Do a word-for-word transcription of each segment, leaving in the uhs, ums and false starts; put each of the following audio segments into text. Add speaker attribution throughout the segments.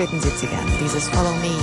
Speaker 1: spielten sie gern, dieses Follow Me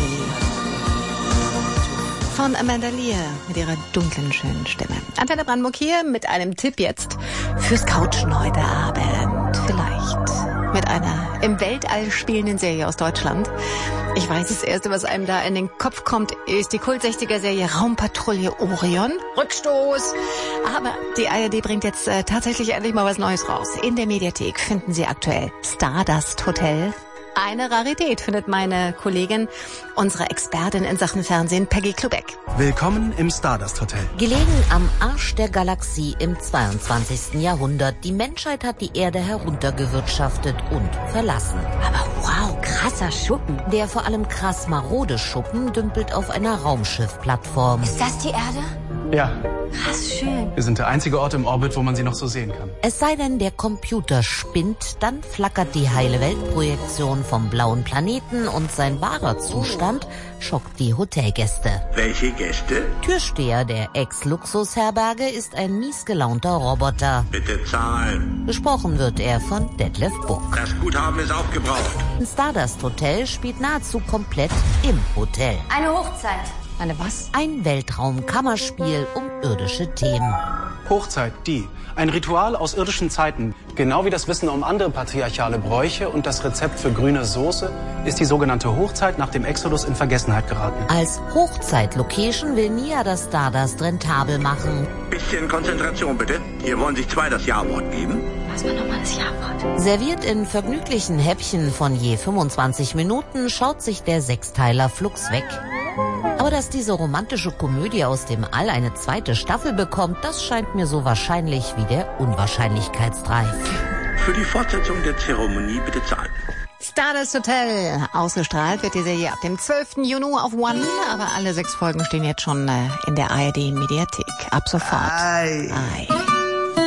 Speaker 1: von Amanda Lear mit ihrer dunklen, schönen Stimme. Antenne Brandenburg hier mit einem Tipp jetzt fürs Couchen heute Abend. Vielleicht mit einer im Weltall spielenden Serie aus Deutschland. Ich weiß, das Erste, was einem da in den Kopf kommt, ist die Kult-sechziger-Serie Raumpatrouille Orion. Rückstoß! Aber die A R D bringt jetzt äh, tatsächlich endlich mal was Neues raus. In der Mediathek finden Sie aktuell Stardust Hotel. Eine Rarität, findet meine Kollegin, unsere Expertin in Sachen Fernsehen, Peggy Klubeck.
Speaker 2: Willkommen im Stardust Hotel.
Speaker 3: Gelegen am Arsch der Galaxie im zweiundzwanzigsten Jahrhundert. Die Menschheit hat die Erde heruntergewirtschaftet und verlassen.
Speaker 1: Aber wow, krasser Schuppen.
Speaker 3: Der vor allem krass marode Schuppen dümpelt auf einer Raumschiffplattform.
Speaker 1: Ist das die Erde?
Speaker 2: Ja.
Speaker 1: Krass schön.
Speaker 2: Wir sind der einzige Ort im Orbit, wo man sie noch so sehen kann.
Speaker 3: Es sei denn, der Computer spinnt, dann flackert die heile Weltprojektion vom blauen Planeten und sein wahrer Zustand schockt die Hotelgäste.
Speaker 4: Welche Gäste?
Speaker 3: Türsteher der Ex-Luxusherberge ist ein miesgelaunter Roboter.
Speaker 4: Bitte zahlen.
Speaker 3: Gesprochen wird er von Detlef Buck.
Speaker 4: Das Guthaben ist aufgebraucht.
Speaker 3: Ein Stardust Hotel spielt nahezu komplett im Hotel.
Speaker 5: Eine Hochzeit.
Speaker 1: Eine was?
Speaker 3: Ein Weltraum-Kammerspiel um irdische Themen.
Speaker 2: Hochzeit, die. Ein Ritual aus irdischen Zeiten. Genau wie das Wissen um andere patriarchale Bräuche und das Rezept für grüne Soße ist die sogenannte Hochzeit nach dem Exodus in Vergessenheit geraten.
Speaker 3: Als Hochzeit-Location will Nia das Stardust rentabel machen.
Speaker 4: Bisschen Konzentration bitte. Hier wollen sich zwei das Ja-Wort geben.
Speaker 1: Was war nochmal das Ja-Wort?
Speaker 3: Serviert in vergnüglichen Häppchen von je fünfundzwanzig Minuten schaut sich der Sechsteiler flugs weg. Aber dass diese romantische Komödie aus dem All eine zweite Staffel bekommt, das scheint mir so wahrscheinlich wie der Unwahrscheinlichkeitsdreif.
Speaker 4: Für die Fortsetzung der Zeremonie bitte zahlen.
Speaker 1: Stardust Hotel. Ausgestrahlt wird die Serie ab dem zwölften Juni auf One, aber alle sechs Folgen stehen jetzt schon äh, in der A R D Mediathek. Ab sofort.
Speaker 6: Ei.
Speaker 1: Ei.